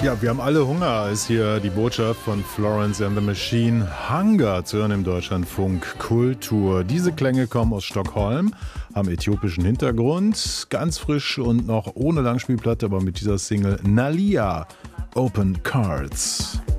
Ja, wir haben alle Hunger, ist hier die Botschaft von Florence and the Machine. Hunger zu hören im Deutschlandfunk Kultur. Diese Klänge kommen aus Stockholm, haben äthiopischen Hintergrund, ganz frisch und noch ohne Langspielplatte, aber mit dieser Single Nalia, Open Cards.